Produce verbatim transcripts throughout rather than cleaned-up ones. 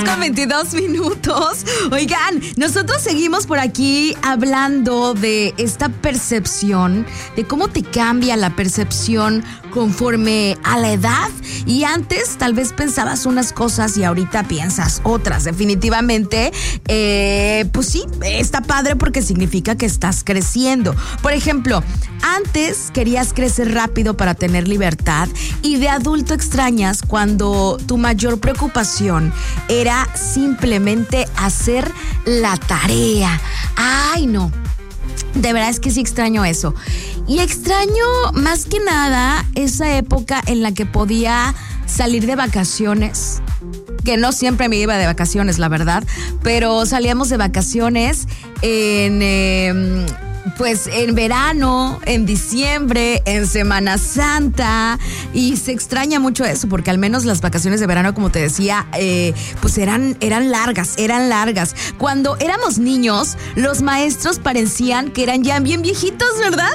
con veintidós minutos. Oigan, nosotros seguimos por aquí hablando de esta percepción, de cómo te cambia la percepción conforme a la edad. Y antes tal vez pensabas unas cosas y ahorita piensas otras. Definitivamente, eh, pues sí, está padre porque significa que estás creciendo. Por ejemplo, antes querías crecer rápido para tener libertad y de adulto extrañas cuando tu mayor preocupación era simplemente hacer la tarea. Ay, no. De verdad es que sí extraño eso. Y extraño más que nada esa época en la que podía salir de vacaciones. Que no siempre me iba de vacaciones, la verdad. Pero salíamos de vacaciones en... Eh, Pues en verano, en diciembre, en Semana Santa, y se extraña mucho eso porque al menos las vacaciones de verano, como te decía, eh, pues eran, eran largas, eran largas. Cuando éramos niños, los maestros parecían que eran ya bien viejitos, ¿verdad?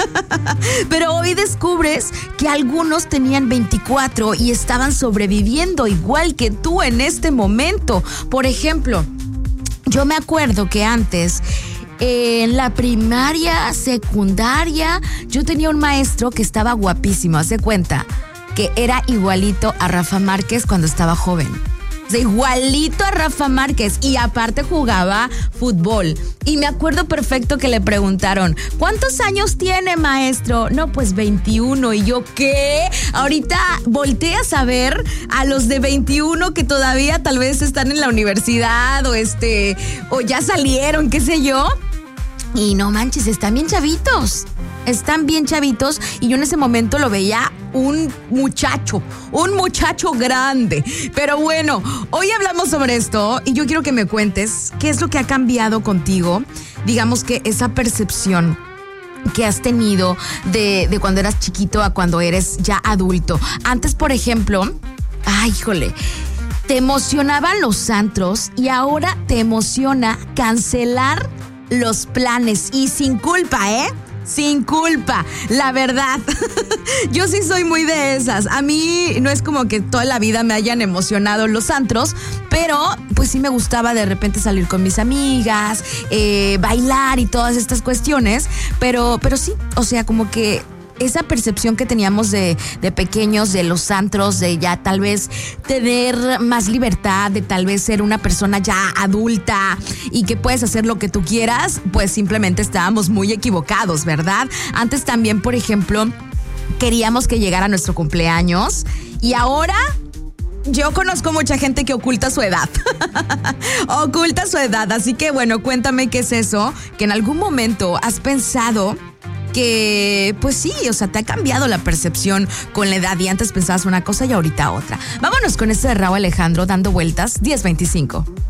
Pero hoy descubres que algunos tenían veinticuatro y estaban sobreviviendo igual que tú en este momento. Por ejemplo, yo me acuerdo que antes... En la primaria, secundaria, yo tenía un maestro que estaba guapísimo. Hace cuenta que era igualito a Rafa Márquez cuando estaba joven. O sea, igualito a Rafa Márquez. Y aparte jugaba fútbol. Y me acuerdo perfecto que le preguntaron, ¿cuántos años tiene, maestro? No, pues veintiuno. Y yo, ¿qué? Ahorita volteé a saber a los de veintiuno que todavía tal vez están en la universidad o este, o ya salieron, qué sé yo. Y no manches, están bien chavitos. Están bien chavitos y yo en ese momento lo veía un muchacho, un muchacho grande. Pero bueno, hoy hablamos sobre esto y yo quiero que me cuentes qué es lo que ha cambiado contigo. Digamos que esa percepción que has tenido de, de cuando eras chiquito a cuando eres ya adulto. Antes, por ejemplo, ay, híjole, te emocionaban los antros y ahora te emociona cancelar los planes y sin culpa, ¿eh? Sin culpa, la verdad. Yo sí soy muy de esas. A mí no es como que toda la vida me hayan emocionado los antros, pero pues sí me gustaba de repente salir con mis amigas, eh, bailar y todas estas cuestiones, pero, pero sí, o sea, como que esa percepción que teníamos de, de pequeños, de los antros, de ya tal vez tener más libertad, de tal vez ser una persona ya adulta y que puedes hacer lo que tú quieras, pues simplemente estábamos muy equivocados, ¿verdad? Antes también, por ejemplo, queríamos que llegara nuestro cumpleaños y ahora... Yo conozco mucha gente que oculta su edad. Oculta su edad. Así que bueno, cuéntame qué es eso, que en algún momento has pensado que, pues sí, o sea, te ha cambiado la percepción con la edad y antes pensabas una cosa y ahorita otra. Vámonos con este de Rauw Alejandro, Dando Vueltas, diez veinticinco.